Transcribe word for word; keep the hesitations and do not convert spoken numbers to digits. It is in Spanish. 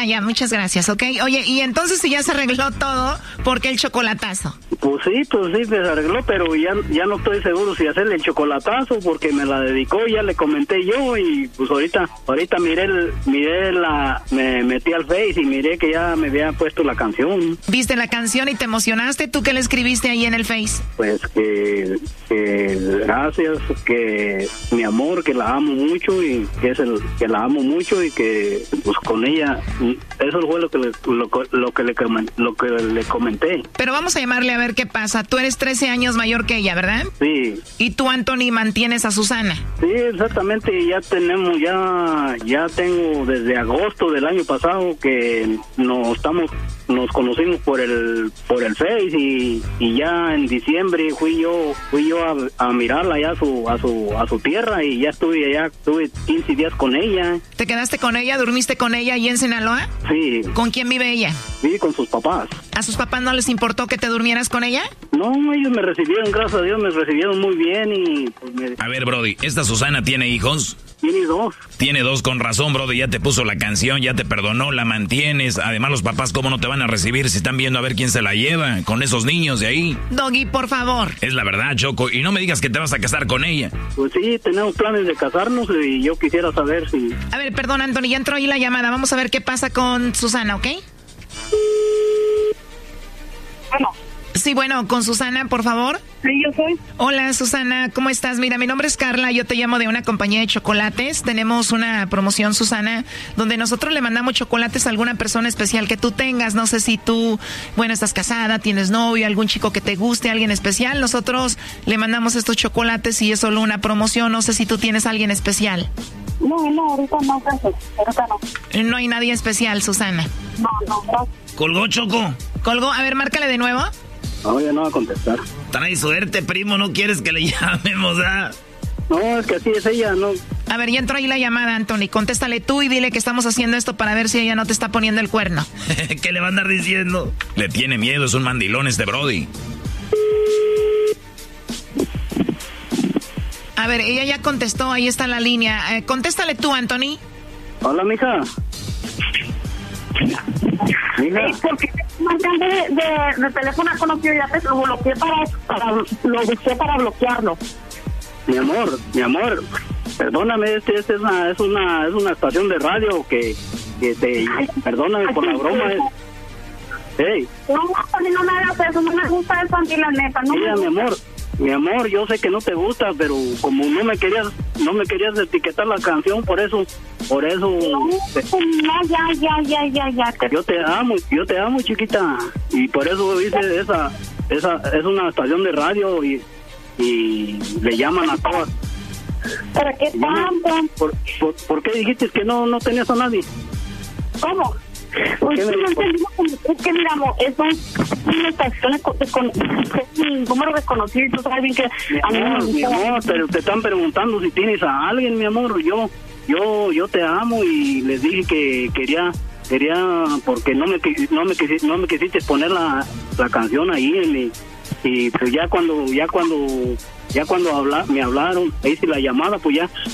Ya, ya, muchas gracias, ¿ok? Oye, y entonces si ya se arregló todo, ¿por qué el chocolatazo? Pues sí, pues sí, se arregló, pero ya, ya no estoy seguro si hacerle el chocolatazo porque me la dedicó, ya le comenté yo y pues ahorita, ahorita miré, el, miré la, me metí al Face y miré que ya me había puesto la canción. ¿Viste la canción y te emocionaste? ¿Tú qué le escribiste ahí en el Face? Pues que, que gracias, que mi amor, que la amo mucho y que es el, que la amo mucho y que pues con ella, eso fue lo que le, lo, lo que le, lo que le comenté. Pero vamos a llamarle a ver qué pasa. Tú eres trece años mayor que ella, ¿verdad? Sí. ¿Y tú, Anthony, mantienes a Susana? Sí, exactamente, ya tenemos, ya, ya tengo desde agosto del año pasado que nos estamos, nos conocimos por el, por el Face y, y ya en diciembre fui yo, fui yo a, a mirarla ya a su, a su, a su tierra y ya estuve allá, estuve quince días con ella. ¿Te quedaste con ella? ¿Durmiste con ella ahí en Sinaloa? Sí. ¿Con quién vive ella? Sí, con sus papás. ¿A sus papás no les importó que te durmieras con ella? No, ellos me recibieron, gracias a Dios, me recibieron muy bien y... Pues, me... A ver, Brody, ¿esta Susana tiene hijos? Tiene dos. Tiene dos, con razón, Brody, ya te puso la canción, ya te perdonó, la mantienes. Además, los papás, ¿cómo no te van a recibir si están viendo a ver quién se la lleva con esos niños de ahí? Doggy, por favor. Es la verdad, Choco, y no me digas que te vas a casar con ella. Pues sí, tenemos planes de casarnos y yo quisiera saber si... A ver, perdón, Anthony, ya entró ahí la llamada. Vamos a ver qué pasa con Susana, ¿ok? Bueno. Sí, bueno, con Susana, por favor. Sí, yo soy. Hola, Susana, ¿cómo estás? Mira, mi nombre es Carla, yo te llamo de una compañía de chocolates. Tenemos una promoción, Susana, donde nosotros le mandamos chocolates a alguna persona especial que tú tengas. No sé si tú, bueno, estás casada, tienes novio, algún chico que te guste, alguien especial. Nosotros le mandamos estos chocolates y es solo una promoción. No sé si tú tienes a alguien especial. No, no, ahorita no, gracias. Ahorita no. No hay nadie especial, Susana. No, no, gracias. ¿Colgó, Choco? ¿Colgó? A ver, márcale de nuevo. No, ya no va a contestar. Trae suerte, primo, no quieres que le llamemos, ¿ah? No, es que así es ella, no. A ver, ya entró ahí la llamada, Anthony. Contéstale tú y dile que estamos haciendo esto para ver si ella no te está poniendo el cuerno. ¿Qué le va a andar diciendo? Le tiene miedo, es un mandilón este Brody. A ver, ella ya contestó, ahí está la línea. Eh, contéstale tú, Anthony. Hola, mija. Mija. Sí, porque marcando de, de, de teléfono conocido ya te lo bloqueé para, para lo busqué para bloquearlo. Mi amor, mi amor, perdóname, este, este es una, es una, es una estación de radio que, que te, ay, perdóname ay, por la broma. Es, hey. No, no, no me hagas eso, no me gusta eso a mí, la neta. No mira, me mi amor, mi amor, yo sé que no te gusta, pero como no me querías, no me querías etiquetar la canción, por eso, por eso. No, te, no ya, ya, ya, ya, ya. Te... Yo te amo, yo te amo, chiquita, y por eso hice esa, esa, es una estación de radio y, y le llaman a todas. ¿Para qué tanto? ¿Por, por, por qué dijiste que no, no tenías a nadie? ¿Cómo? Pues sí, no entendimos, es que miramos, es un, una estación es un número desconocido, tú sabes bien que mi amor, a mí mi amor, pero te están preguntando si tienes a alguien, mi amor. Yo, yo, yo te amo y les dije que quería, quería, porque no me, no me, no me quisiste poner la, la canción ahí en mi, y pues ya cuando, ya cuando, ya cuando habla, me hablaron, hice la llamada, pues ya